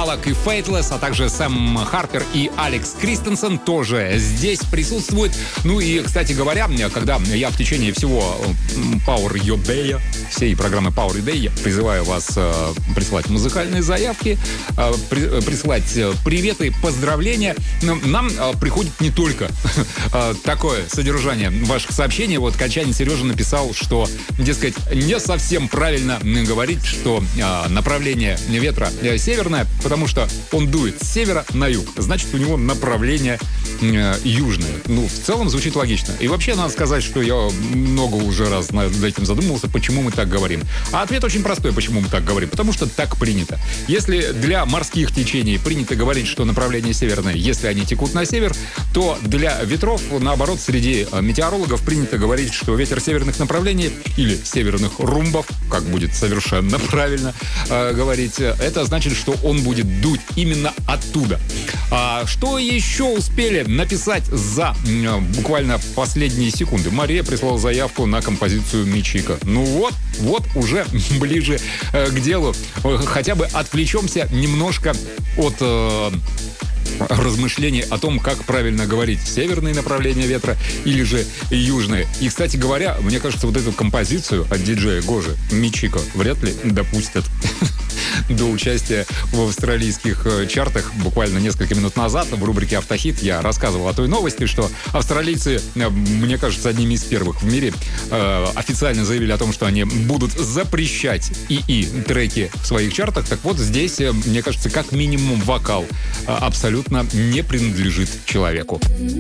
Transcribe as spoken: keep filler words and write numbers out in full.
Поллок и Фейтлесс, а также Сэм Харпер и Алекс Кристенсен тоже здесь присутствуют. Ну и, кстати говоря, когда я в течение всего Power Your Day, всей программы Power Your Day, призываю вас э, присылать музыкальные заявки, э, при, присылать приветы, поздравления, нам э, приходит не только э, такое содержание ваших сообщений. Вот Качанин Сережа написал, что, дескать, не совсем правильно говорить, что э, направление ветра северное, потому что он дует с севера на юг. Значит, у него направление э, южное. Ну, в целом звучит логично. И вообще, надо сказать, что я много уже раз над этим задумывался, почему мы так говорим. А ответ очень простой, почему мы так говорим. Потому что так принято. Если для морских течений принято говорить, что направление северное, если они текут на север, то для ветров, наоборот, среди метеорологов принято говорить, что ветер северных направлений или северных румбов, как будет совершенно правильно э, говорить, это значит, что он будет дуть именно оттуда. А что еще успели написать за э, буквально последние секунды? Мария прислала заявку на композицию Мичико. Ну вот, вот уже ближе э, к делу. Хотя бы отвлечемся немножко от э, размышлений о том, как правильно говорить: северные направления ветра или же южные. И, кстати говоря, мне кажется, вот эту композицию от диджея Гожи Мичико вряд ли допустят до участия в австралийских чартах. Буквально несколько минут назад в рубрике «Автохит» я рассказывал о той новости, что австралийцы, мне кажется, одними из первых в мире э, официально заявили о том, что они будут запрещать ИИ-треки в своих чартах. Так вот, здесь, мне кажется, как минимум вокал абсолютно не принадлежит человеку.